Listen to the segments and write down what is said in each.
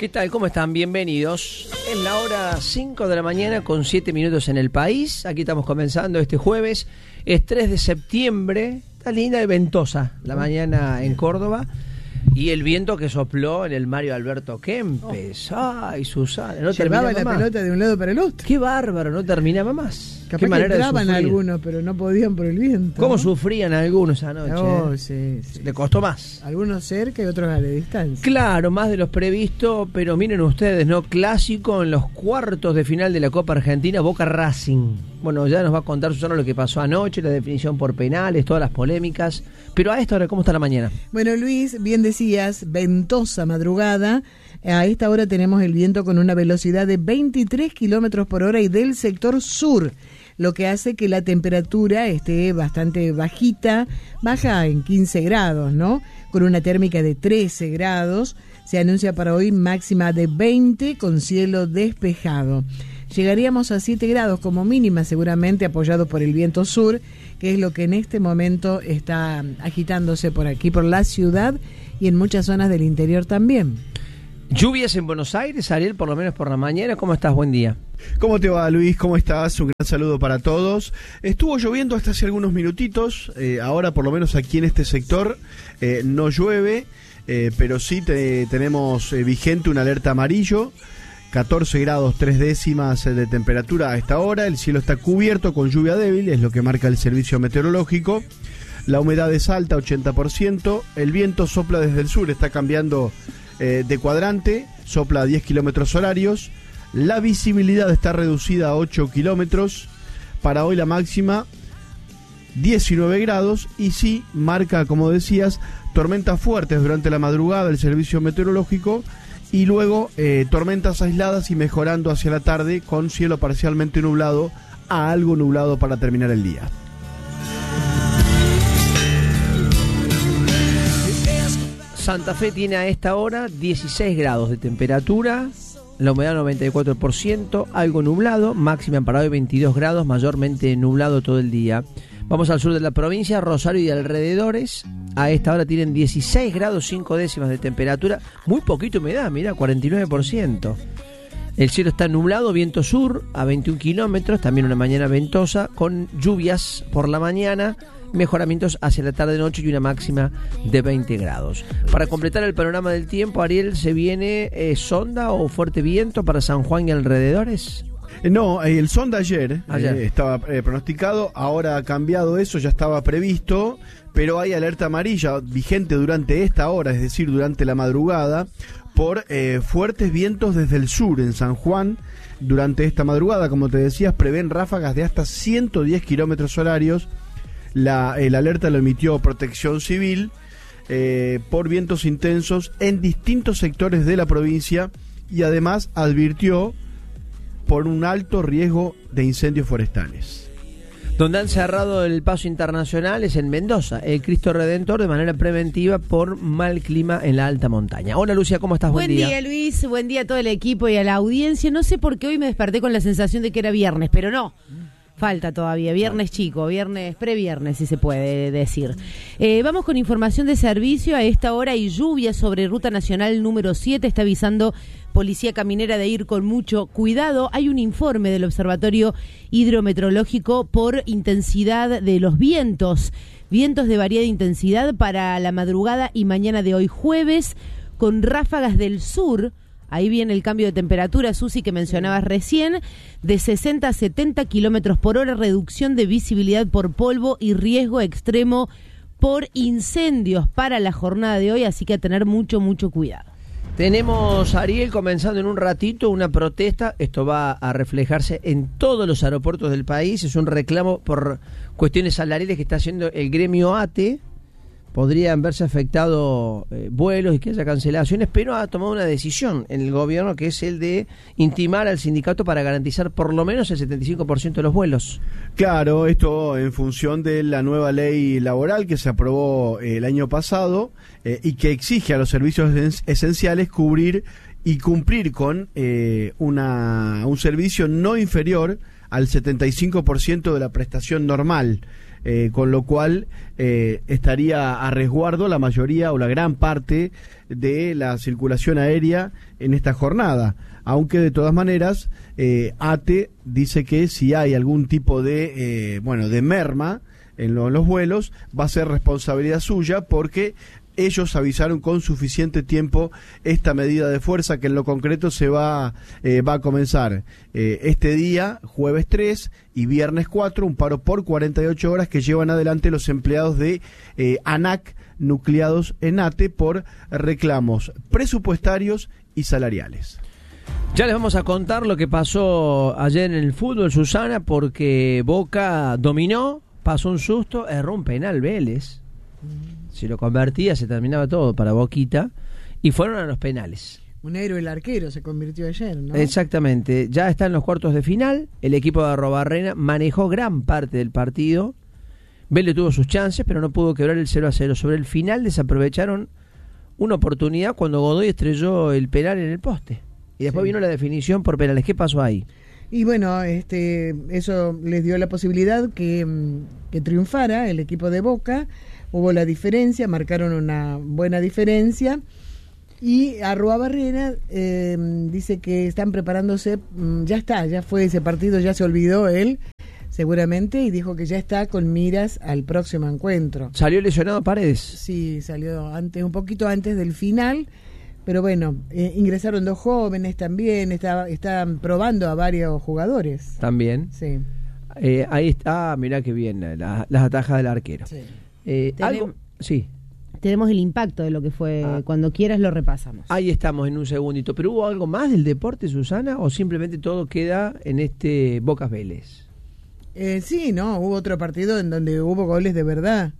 ¿Qué tal? ¿Cómo están? Bienvenidos. Es la hora 5 de la mañana con 7 minutos en el país. Aquí estamos comenzando este jueves. Es 3 de septiembre. Está linda y ventosa la mañana en Córdoba. Y el viento que sopló en el Mario Alberto Kempes. Ay, Susana, no llevaba la más. pelota de un lado para el otro. Qué bárbaro, no terminaba más. Capaz que entraban algunos, pero no podían por el viento. ¿Cómo ¿no? sufrían algunos anoche? Oh, sí. Le costó más. Algunos cerca y otros a la distancia. Claro, más de los previsto, pero miren ustedes, ¿no? Clásico en los cuartos de final de la Copa Argentina, Boca Racing. Bueno, ya nos va a contar Susana lo que pasó anoche, la definición por penales, todas las polémicas. Pero a esta hora, ¿cómo está la mañana? Bueno, Luis, bien decías, ventosa madrugada. A esta hora tenemos el viento con una velocidad de 23 kilómetros por hora y del sector sur, lo que hace que la temperatura esté bastante bajita, baja en 15 grados, ¿no? Con una térmica de 13 grados. Se anuncia para hoy máxima de 20 con cielo despejado. Llegaríamos a 7 grados como mínima, seguramente apoyado por el viento sur, que es lo que en este momento está agitándose por aquí, por la ciudad y en muchas zonas del interior también. Lluvias en Buenos Aires, Ariel, por lo menos por la mañana. ¿Cómo estás? Buen día. ¿Cómo te va, Luis? ¿Cómo estás? Un gran saludo para todos. Estuvo lloviendo hasta hace algunos minutitos. Ahora, por lo menos aquí en este sector, no llueve, pero sí tenemos vigente una alerta amarillo. 14 grados 3 décimas de temperatura a esta hora. El cielo está cubierto con lluvia débil, es lo que marca el servicio meteorológico. La humedad es alta, 80%. El viento sopla desde el sur, está cambiando de cuadrante, sopla a 10 kilómetros horarios. La visibilidad está reducida a 8 kilómetros. Para hoy la máxima 19 grados y sí marca, como decías, tormentas fuertes durante la madrugada el servicio meteorológico y luego tormentas aisladas y mejorando hacia la tarde con cielo parcialmente nublado a algo nublado para terminar el día. Santa Fe tiene a esta hora 16 grados de temperatura, la humedad 94%, algo nublado, máxima para hoy 22 grados, mayormente nublado todo el día. Vamos al sur de la provincia, Rosario y alrededores, a esta hora tienen 16 grados 5 décimas de temperatura, muy poquita humedad, mira, 49%. El cielo está nublado, viento sur a 21 kilómetros, también una mañana ventosa, con lluvias por la mañana, mejoramientos hacia la tarde-noche y una máxima de 20 grados. Para completar el panorama del tiempo, Ariel, ¿se viene sonda o fuerte viento para San Juan y alrededores? No, el sonda ayer. Estaba pronosticado, ahora ha cambiado eso, ya estaba previsto, pero hay alerta amarilla vigente durante esta hora, es decir, durante la madrugada, por fuertes vientos desde el sur en San Juan. Durante esta madrugada, como te decías, prevén ráfagas de hasta 110 kilómetros horarios. El alerta lo emitió Protección Civil por vientos intensos en distintos sectores de la provincia y además advirtió por un alto riesgo de incendios forestales. Donde han cerrado el paso internacional es en Mendoza, el Cristo Redentor, de manera preventiva por mal clima en la alta montaña. Hola Lucia, ¿cómo estás? Buen día Luis, buen día a todo el equipo y a la audiencia. No sé por qué hoy me desperté con la sensación de que era viernes, pero no. Falta todavía, viernes chico, viernes, previernes si se puede decir. Vamos con información de servicio. A esta hora hay lluvia sobre Ruta Nacional número 7, está avisando Policía Caminera de ir con mucho cuidado. Hay un informe del Observatorio Hidrometeorológico por intensidad de los vientos. Vientos de variada intensidad para la madrugada y mañana de hoy jueves, con ráfagas del sur. Ahí viene el cambio de temperatura, Susi, que mencionabas recién, de 60 a 70 kilómetros por hora, reducción de visibilidad por polvo y riesgo extremo por incendios para la jornada de hoy, así que a tener mucho cuidado. Tenemos, Ariel, comenzando en un ratito, una protesta. Esto va a reflejarse en todos los aeropuertos del país. Es un reclamo por cuestiones salariales que está haciendo el gremio ATE. Podrían verse afectados vuelos y que haya cancelaciones, pero ha tomado una decisión en el gobierno que es el de intimar al sindicato para garantizar por lo menos el 75% de los vuelos. Claro, esto en función de la nueva ley laboral que se aprobó el año pasado y que exige a los servicios esenciales cubrir y cumplir con un servicio no inferior al 75% de la prestación normal. con lo cual estaría a resguardo la mayoría o la gran parte de la circulación aérea en esta jornada, aunque de todas maneras ATE dice que si hay algún tipo de de merma en los vuelos va a ser responsabilidad suya, porque ellos avisaron con suficiente tiempo esta medida de fuerza que en lo concreto se va a comenzar este día, jueves 3 y viernes 4, un paro por 48 horas que llevan adelante los empleados de ANAC nucleados en ATE por reclamos presupuestarios y salariales. Ya les vamos a contar lo que pasó ayer en el fútbol, Susana, porque Boca dominó, pasó un susto, erró un penal Vélez. Si lo convertía se terminaba todo para Boquita y fueron a los penales. Un héroe el arquero se convirtió ayer, ¿no? Exactamente, ya está en los cuartos de final, el equipo de Arrobarrena manejó gran parte del partido, Vélez tuvo sus chances pero no pudo quebrar el 0-0, sobre el final desaprovecharon una oportunidad cuando Godoy estrelló el penal en el poste y después vino la definición por penales. ¿Qué pasó ahí? Y bueno, eso les dio la posibilidad que triunfara el equipo de Boca. Hubo la diferencia, marcaron una buena diferencia y Arrobarrena dice que están preparándose, ya fue ese partido, ya se olvidó él seguramente y dijo que ya está con miras al próximo encuentro. ¿Salió lesionado Paredes? Sí, salió un poquito antes del final, pero bueno, ingresaron 2 jóvenes también, están probando a varios jugadores. También. Sí. Ahí está, mirá qué bien, las atajas del arquero. Sí. Algo, sí. Tenemos el impacto de lo que fue, cuando quieras lo repasamos. Ahí estamos en un segundito, pero ¿hubo algo más del deporte, Susana, o simplemente todo queda en este Bocas Vélez? Sí, no, hubo otro partido en donde hubo goles de verdad.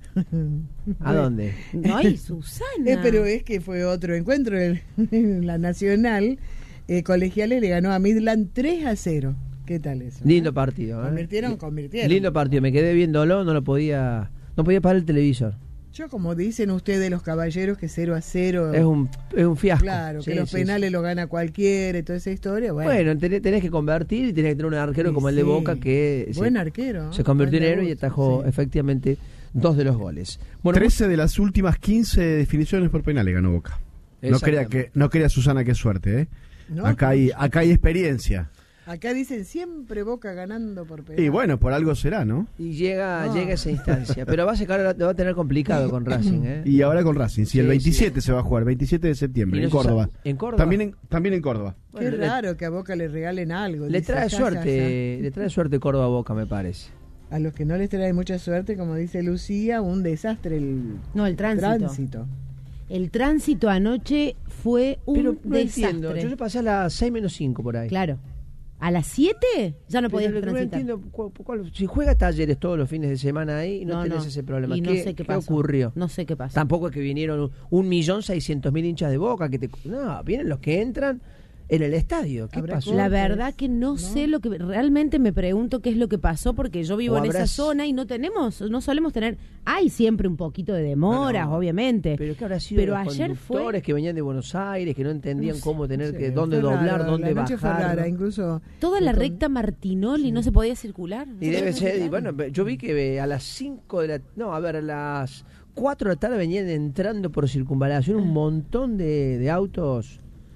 ¿A dónde? No hay Susana. Pero es que fue otro encuentro en la Nacional. Colegiales le ganó a Midland 3-0. ¿Qué tal eso? Lindo partido, Convirtieron. Lindo partido, me quedé viéndolo, no podía parar el televisor. Yo, como dicen ustedes los caballeros, que 0-0 es un fiasco. Claro, sí, que los penales lo gana cualquiera y toda esa historia. Bueno, tenés que convertir y tenés que tener un arquero como el de Boca que buen arquero. Se convirtió en héroe y atajó efectivamente 2 de los goles. Bueno, 13 de las últimas 15 definiciones por penales ganó Boca. No crea Susana qué suerte, ¿eh? No, acá hay experiencia. Acá dicen siempre Boca ganando por penal. Y bueno, por algo será, ¿no? Y llega esa instancia. Pero va a tener complicado con Racing, ¿eh? Y ahora con Racing, el 27 se va a jugar, 27 de septiembre, en Córdoba. ¿En Córdoba? También en Córdoba. Qué raro que a Boca le regalen algo. Le trae suerte Córdoba a Boca, me parece. A los que no les trae mucha suerte, como dice Lucía, un desastre el tránsito. El tránsito anoche fue un desastre. Entiendo. Yo pasé a las 6:05 por ahí. Claro. ¿A las 7? Ya no podías transitar. No entiendo si juega Talleres todos los fines de semana ahí, no tenés ese problema. Y no sé qué ocurrió? No sé qué pasó. Tampoco es que vinieron 1.600.000 hinchas de Boca. No, vienen los que entran en el estadio. ¿Qué pasó? La verdad que no sé lo que... Realmente me pregunto qué es lo que pasó, porque yo vivo en esa zona y no solemos tener... Hay siempre un poquito de demoras, obviamente. Pero ¿qué habrá sido los ayer conductores que venían de Buenos Aires, que no entendían cómo tener que... dónde fue doblar, raro, dónde la noche bajar. Fue rara, incluso... Toda la recta Martinoli no se podía circular. Y debe ser... Y bueno, yo vi que a las 5 de la... No, a ver, a las 4 de la tarde venían entrando por circunvalación un montón de autos...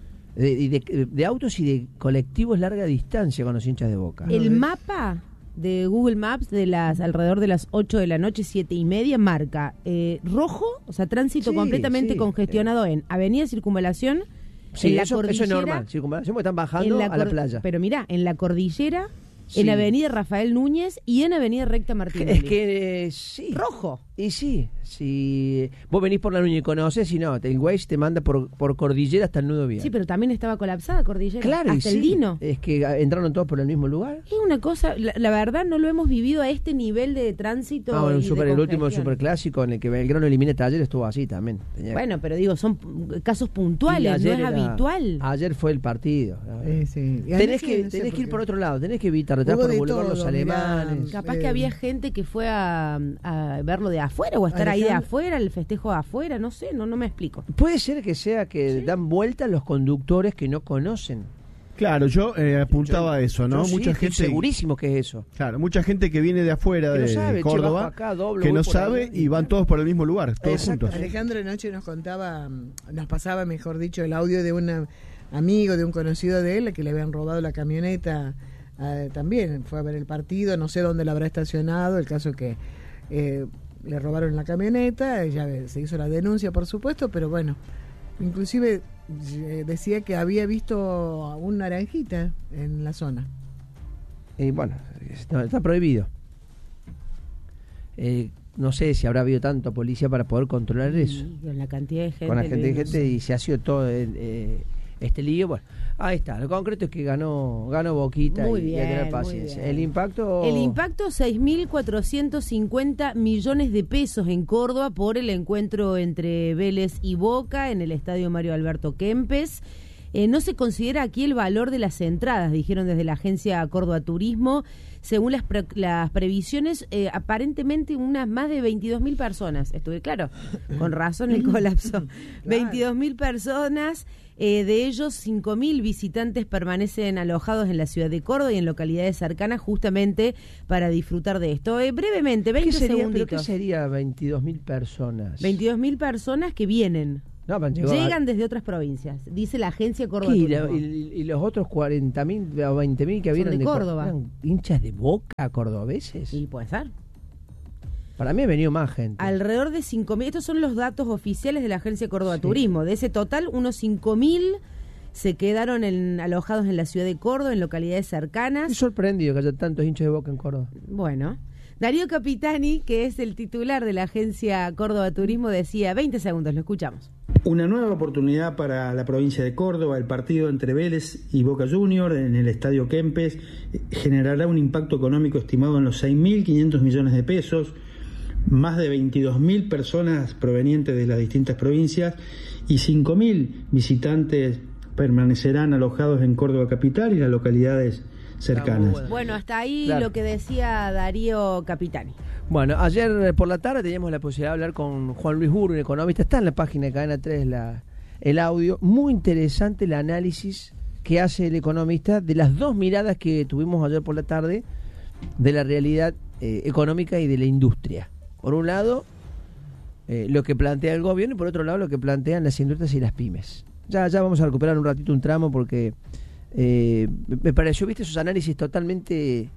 De autos y de colectivos larga distancia con los hinchas de Boca. El mapa de Google Maps alrededor de las 8 de la noche, 7:30, marca rojo, o sea, tránsito completamente congestionado en Avenida Circunvalación. Sí, en eso es normal, circunvalación, porque están bajando a la playa. Pero mirá, en la cordillera, en Avenida Rafael Núñez y en Avenida Recta Martínez. Es que sí. Rojo. Y sí, si vos venís por la Núñez y conocés, si no, el Waze te manda por cordillera hasta el Nudo Vial. Sí, pero también estaba colapsada cordillera. Claro, hasta el Dino. Es que entraron todos por el mismo lugar. Es una cosa, la verdad no lo hemos vivido a este nivel de tránsito. Bueno, el último superclásico en el que Belgrano elimina Talleres estuvo así también. Bueno, pero digo, son casos puntuales, no es habitual. Ayer fue el partido. Sí. Tenés que ir por otro lado, tenés que evitar, por el Boulevard Los Alemanes. Capaz que había gente que fue a verlo de afuera o a estar ahí de afuera, el festejo de afuera, no sé, no me explico. Puede ser que sea que dan vuelta los conductores que no conocen Claro, yo apuntaba a eso, ¿no? Yo Mucha estoy gente segurísimo que es eso. Claro, mucha gente que viene de afuera Que no de sabe, Córdoba, che, bajo acá, doblo, que voy no por sabe ahí. y van todos por el mismo lugar, todos Exacto. juntos. Alejandro anoche nos contaba, nos pasaba, mejor dicho, el audio de un amigo, de un conocido de él, a que le habían robado la camioneta. También fue a ver el partido, no sé dónde la habrá estacionado, el caso que le robaron la camioneta, se hizo la denuncia, por supuesto, pero bueno, inclusive decía que había visto un naranjita en la zona. Y bueno, está prohibido. No sé si habrá habido tanto policía para poder controlar eso. Con la cantidad de gente. Con la cantidad de gente y se ha sido todo este lío. Bueno, ahí está. Lo concreto es que ganó Boquita Muy y bien, hay que tener muy paciencia. bien. El impacto... El impacto, 6.450 millones de pesos en Córdoba por el encuentro entre Vélez y Boca en el estadio Mario Alberto Kempes. No se considera aquí el valor de las entradas, dijeron desde la agencia Córdoba Turismo. Según las previsiones, aparentemente unas más de 22.000 personas. Estuve claro, con razón el colapso. 22.000 personas, de ellos 5.000 visitantes permanecen alojados en la ciudad de Córdoba y en localidades cercanas justamente para disfrutar de esto. Brevemente, 20 segunditos. ¿Pero qué sería 22.000 personas? 22.000 personas que vienen. No, Llegan desde otras provincias, dice la agencia Córdoba Turismo. Y los otros 40.000 o 20.000 que vienen de Córdoba. ¿Eran hinchas de Boca cordobeses? Sí, puede ser. Para mí ha venido más gente. Alrededor de 5.000, estos son los datos oficiales de la agencia Córdoba Turismo. De ese total, unos 5.000 se quedaron alojados en la ciudad de Córdoba, en localidades cercanas. Estoy sorprendido que haya tantos hinchas de Boca en Córdoba. Bueno, Darío Capitani, que es el titular de la agencia Córdoba Turismo, decía, 20 segundos, lo escuchamos. Una nueva oportunidad para la provincia de Córdoba. El partido entre Vélez y Boca Juniors en el estadio Kempes generará un impacto económico estimado en los 6.500 millones de pesos, más de 22.000 personas provenientes de las distintas provincias y 5.000 visitantes permanecerán alojados en Córdoba capital y las localidades cercanas. Bueno, hasta ahí Claro. lo que decía Darío Capitani. Bueno, ayer por la tarde teníamos la posibilidad de hablar con Juan Luis Burgo, un economista. Está en la página de Cadena 3 el audio. Muy interesante el análisis que hace el economista de las dos miradas que tuvimos ayer por la tarde de la realidad económica y de la industria. Por un lado, lo que plantea el gobierno y por otro lado lo que plantean las industrias y las pymes. Ya vamos a recuperar un ratito un tramo porque me pareció, viste, esos análisis totalmente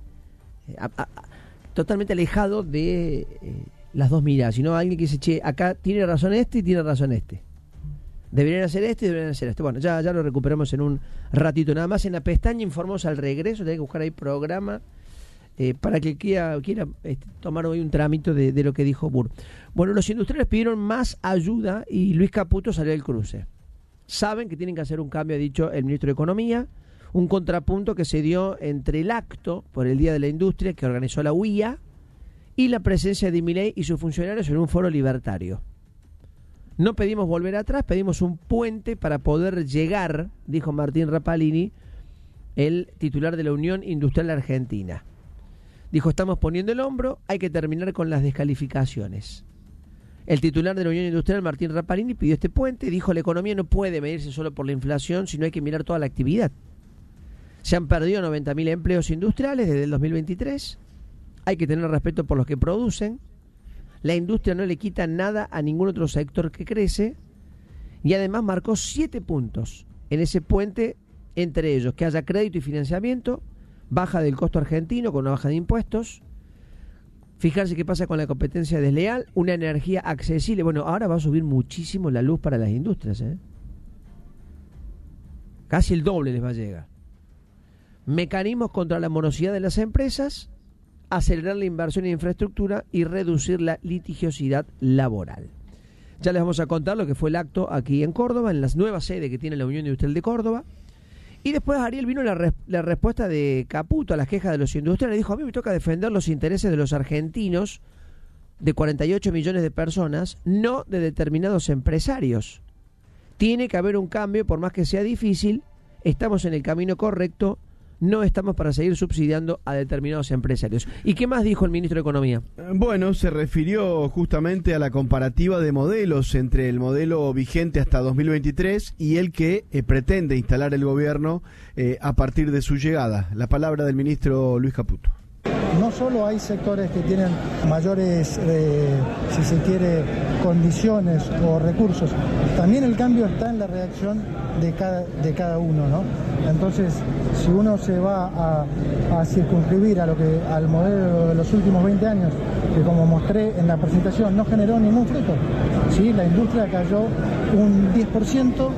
totalmente alejado de las dos miradas, sino alguien que dice, che, acá tiene razón este y tiene razón este. Deberían hacer este y deberían hacer este. Bueno, ya lo recuperamos en un ratito. Nada más en la pestaña informamos al regreso, tenés que buscar ahí programa para que quiera tomar hoy un trámite de lo que dijo Burr. Bueno, los industriales pidieron más ayuda y Luis Caputo salió del cruce. Saben que tienen que hacer un cambio, ha dicho el ministro de Economía, un contrapunto que se dio entre el acto por el Día de la Industria que organizó la UIA y la presencia de Milei y sus funcionarios en un foro libertario. No pedimos volver atrás, pedimos un puente para poder llegar, dijo Martín Rapalini, el titular de la Unión Industrial Argentina. Dijo, estamos poniendo el hombro, hay que terminar con las descalificaciones. El titular de la Unión Industrial, Martín Rapalini, pidió este puente y dijo, la economía no puede medirse solo por la inflación, sino hay que mirar toda la actividad. Se han perdido 90.000 empleos industriales desde el 2023. Hay que tener respeto por los que producen. La industria no le quita nada a ningún otro sector que crece. Y además marcó 7 puntos en ese puente, entre ellos que haya crédito y financiamiento, baja del costo argentino con una baja de impuestos, fijarse qué pasa con la competencia desleal, una energía accesible. Bueno, ahora va a subir muchísimo la luz para las industrias, casi el doble les va a llegar. Mecanismos contra la morosidad de las empresas, acelerar la inversión en infraestructura y reducir la litigiosidad laboral. Ya les vamos a contar lo que fue el acto aquí en Córdoba, en la nueva sede que tiene la Unión Industrial de Córdoba. Y después, Ariel, vino la respuesta de Caputo a las quejas de los industriales. Dijo, a mí me toca defender los intereses de los argentinos, de 48 millones de personas, no de determinados empresarios. Tiene que haber un cambio, por más que sea difícil, estamos en el camino correcto, no estamos para seguir subsidiando a determinados empresarios. ¿Y qué más dijo el ministro de Economía? Bueno, se refirió justamente a la comparativa de modelos entre el modelo vigente hasta 2023 y el que pretende instalar el gobierno a partir de su llegada. La palabra del ministro Luis Caputo. No solo hay sectores que tienen mayores, si se quiere, condiciones o recursos, también el cambio está en la reacción de cada uno, ¿no? Entonces, si uno se va a circunscribir al modelo de los últimos 20 años, que como mostré en la presentación, no generó ningún fruto, ¿sí? La industria cayó un 10%,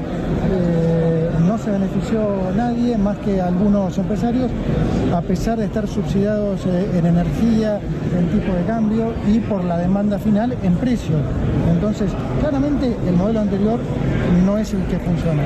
no se benefició nadie más que algunos empresarios, a pesar de estar subsidiados en energía, en tipo de cambio y por la demanda final en precio. Entonces, claramente el modelo anterior no es el que funciona.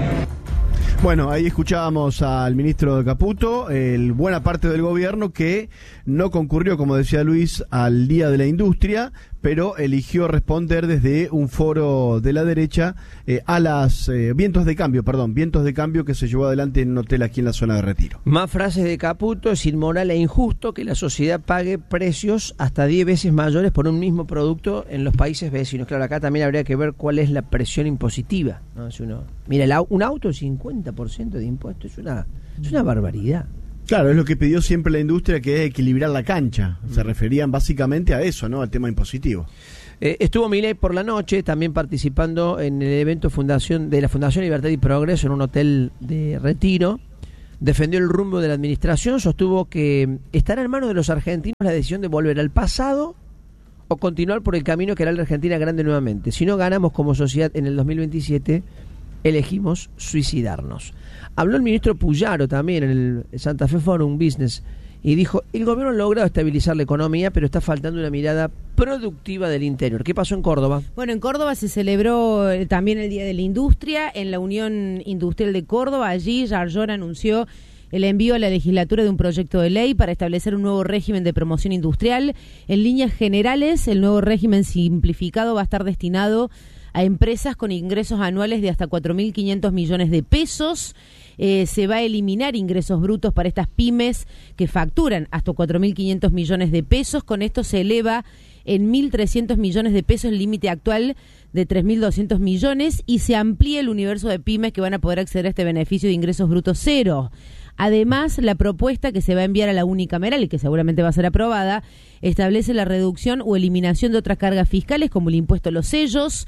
Bueno, ahí escuchábamos al ministro de Caputo, buena parte del gobierno que no concurrió, como decía Luis, al Día de la Industria, pero eligió responder desde un foro de la derecha a las vientos de cambio que se llevó adelante en un hotel aquí en la zona de Retiro. Más frases de Caputo: es inmoral e injusto que la sociedad pague precios hasta 10 veces mayores por un mismo producto en los países vecinos. Claro, acá también habría que ver cuál es la presión impositiva, ¿no? Si uno mira un auto, 50% de impuesto, es una barbaridad. Claro, es lo que pidió siempre la industria, que es equilibrar la cancha. Se referían básicamente a eso, ¿no? Al tema impositivo. Estuvo Milei por la noche también participando en el evento de la Fundación Libertad y Progreso en un hotel de Retiro. Defendió el rumbo de la administración, sostuvo que estará en manos de los argentinos la decisión de volver al pasado o continuar por el camino que hará la Argentina grande nuevamente. Si no ganamos como sociedad en el 2027, elegimos suicidarnos. Habló el ministro Puyaro también en el Santa Fe Forum Business y dijo: el gobierno ha logrado estabilizar la economía, pero está faltando una mirada productiva del interior. ¿Qué pasó en Córdoba? Bueno, en Córdoba se celebró también el Día de la Industria en la Unión Industrial de Córdoba. Allí Yarlor anunció el envío a la legislatura de un proyecto de ley para establecer un nuevo régimen de promoción industrial. En líneas generales, el nuevo régimen simplificado va a estar destinado a empresas con ingresos anuales de hasta 4.500 millones de pesos. Se va a eliminar ingresos brutos para estas pymes que facturan hasta 4.500 millones de pesos. Con esto se eleva en 1.300 millones de pesos el límite actual de 3.200 millones y se amplía el universo de pymes que van a poder acceder a este beneficio de ingresos brutos cero. Además, la propuesta que se va a enviar a la unicameral y que seguramente va a ser aprobada establece la reducción o eliminación de otras cargas fiscales como el impuesto a los sellos,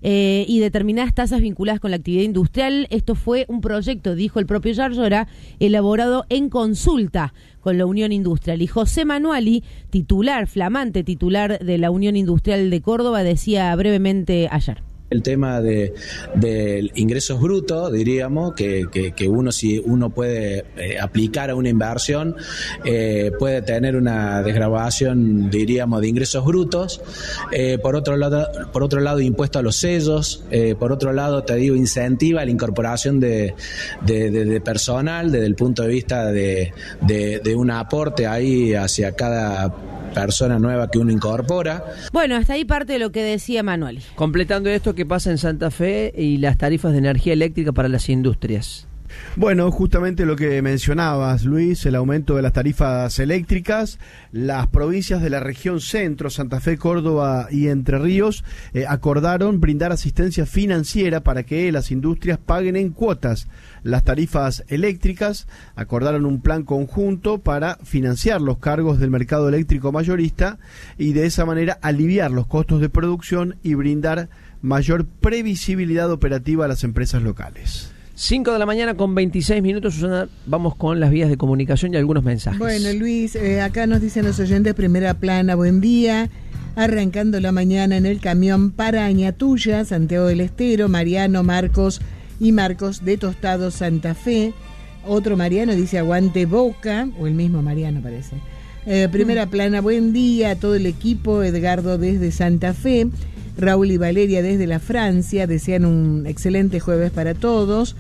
y determinadas tasas vinculadas con la actividad industrial. Esto fue un proyecto, dijo el propio Yarlor, elaborado en consulta con la Unión Industrial. Y José Manuali, flamante titular de la Unión Industrial de Córdoba, decía brevemente ayer. El tema de ingresos brutos, diríamos, que uno, si uno puede aplicar a una inversión, puede tener una desgravación, diríamos, de ingresos brutos. Por otro lado, impuesto a los sellos. Por otro lado, te digo, incentiva la incorporación de personal desde el punto de vista de un aporte ahí hacia cada persona nueva que uno incorpora. Bueno, hasta ahí parte de lo que decía Manuel. Completando esto, ¿qué pasa en Santa Fe y las tarifas de energía eléctrica para las industrias? Bueno, justamente lo que mencionabas, Luis, el aumento de las tarifas eléctricas. Las provincias de la región centro, Santa Fe, Córdoba y Entre Ríos, acordaron brindar asistencia financiera para que las industrias paguen en cuotas las tarifas eléctricas. Acordaron un plan conjunto para financiar los cargos del mercado eléctrico mayorista y de esa manera aliviar los costos de producción y brindar mayor previsibilidad operativa a las empresas locales. 5 de la mañana con 26 minutos, Susana, vamos con las vías de comunicación y algunos mensajes. Bueno, Luis, acá nos dicen los oyentes, primera plana, buen día, arrancando la mañana en el camión para Añatuya, Santiago del Estero, Mariano, Marcos y Marcos de Tostado, Santa Fe. Otro Mariano dice aguante Boca, o el mismo Mariano parece. Primera plana, buen día a todo el equipo, Edgardo desde Santa Fe, Raúl y Valeria desde la Francia, desean un excelente jueves para todos.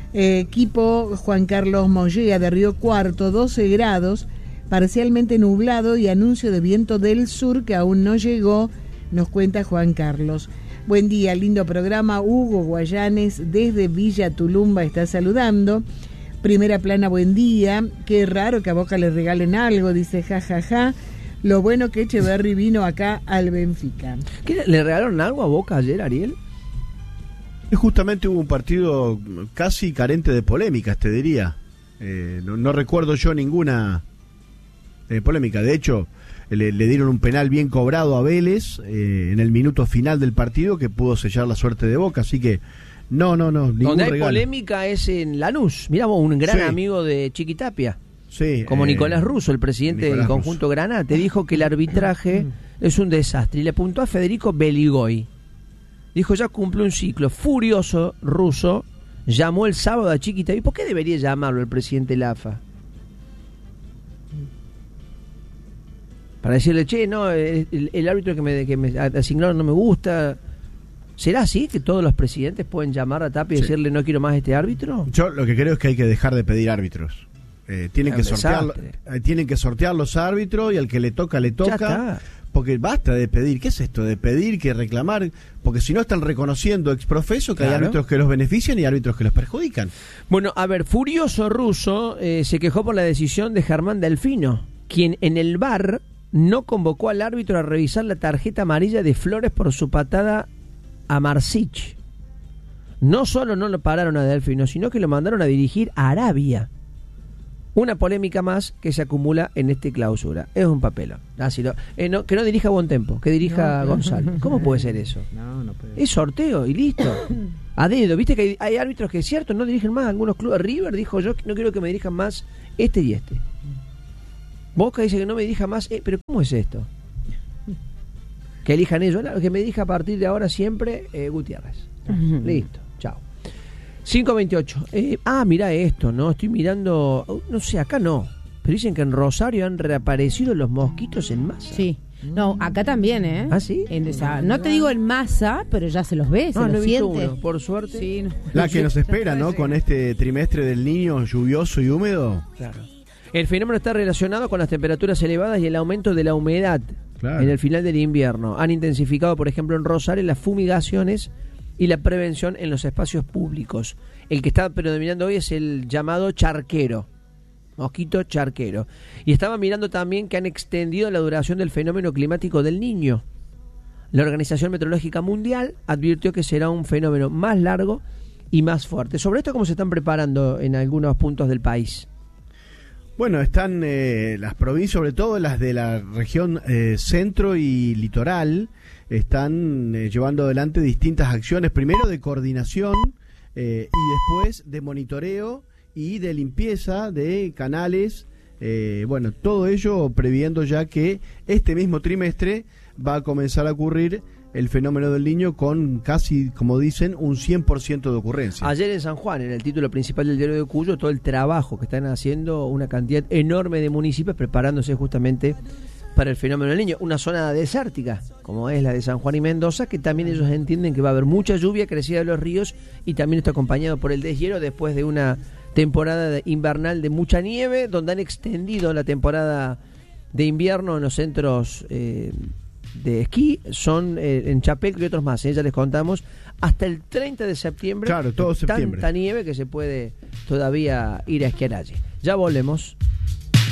Equipo Juan Carlos Mollea de Río Cuarto, 12 grados, parcialmente nublado y anuncio de viento del sur que aún no llegó, nos cuenta Juan Carlos. Buen día, lindo programa. Hugo Guayanes desde Villa Tulumba está saludando. Primera Plana, buen día. Qué raro que a Boca le regalen algo, dice jajaja. Lo bueno que Echeverri vino acá al Benfica. ¿Qué, ¿Le regalaron algo a Boca ayer, Ariel? Justamente hubo un partido casi carente de polémicas, te diría. No recuerdo yo ninguna polémica. De hecho, le dieron un penal bien cobrado a Vélez en el minuto final del partido que pudo sellar la suerte de Boca. Así que no, ningún Donde hay regalo. polémica es en Lanús. Miramos un gran amigo de Chiquitapia. Sí, como Nicolás Russo, el presidente del conjunto Granate, dijo que el arbitraje es un desastre y le apuntó a Federico Beligoy. Dijo, ya cumple un ciclo. Furioso, Russo llamó el sábado a Chiquitapia. ¿Y por qué debería llamarlo el presidente de la AFA? Para decirle, che, no, el árbitro que me asignaron no me gusta. ¿Será así que todos los presidentes pueden llamar a Tapia y decirle no quiero más este árbitro? Yo lo que creo es que hay que dejar de pedir árbitros. Tienen que sortear los árbitros y al que le toca, porque basta de pedir. ¿Qué es esto de pedir, que reclamar? Porque si no están reconociendo exprofeso que hay árbitros que los benefician y árbitros que los perjudican. Bueno, a ver, furioso Russo se quejó por la decisión de Germán Delfino, quien en el VAR no convocó al árbitro a revisar la tarjeta amarilla de Flores por su patada a Marsic. No solo no lo pararon a Delfino, sino que lo mandaron a dirigir a Arabia. Una polémica más que se acumula en este clausura. Es un papelón. Que no dirija Bontempo, que dirija Gonzalo. ¿Cómo puede ser eso? No puede. Es sorteo y listo. A dedo. Viste que hay árbitros que es cierto, no dirigen más. Algunos clubes. River dijo, yo no quiero que me dirijan más este y este. Boca dice que no me dirija más. Pero ¿cómo es esto? Que elijan ellos. Que me dirija a partir de ahora siempre Gutiérrez. Listo. Chao. 5:28. Mirá esto, ¿no? Estoy mirando, no sé, acá no, pero dicen que en Rosario han reaparecido los mosquitos en masa. Sí. No, acá también, ¿eh? ¿Ah, sí? No te digo en masa, pero ya se los ve, se los siente. Uno, por suerte. Sí, La que nos espera, ¿no? Con este trimestre del Niño lluvioso y húmedo. Claro. El fenómeno está relacionado con las temperaturas elevadas y el aumento de la humedad en el final del invierno. Han intensificado, por ejemplo, en Rosario las fumigaciones y la prevención en los espacios públicos. El que está predominando hoy es el llamado charquero, mosquito charquero. Y estaba mirando también que han extendido la duración del fenómeno climático del Niño. La Organización Meteorológica Mundial advirtió que será un fenómeno más largo y más fuerte. Sobre esto, ¿cómo se están preparando en algunos puntos del país? Bueno, están las provincias, sobre todo las de la región centro y litoral, están llevando adelante distintas acciones, primero de coordinación y después de monitoreo y de limpieza de canales. Bueno, todo ello previendo ya que este mismo trimestre va a comenzar a ocurrir el fenómeno del Niño con casi, como dicen, un 100% de ocurrencia. Ayer en San Juan, en el título principal del diario de Cuyo, todo el trabajo que están haciendo una cantidad enorme de municipios preparándose justamente para el fenómeno del Niño. Una zona desértica, como es la de San Juan y Mendoza, que también ellos entienden que va a haber mucha lluvia, crecida de los ríos, y también está acompañado por el deshielo después de una temporada invernal de mucha nieve, donde han extendido la temporada de invierno en los centros de esquí, son en Chapecó y otros más, ya les contamos, hasta el 30 de septiembre. Claro, todo septiembre. Tanta nieve que se puede todavía ir a esquiar allí. Ya volvemos.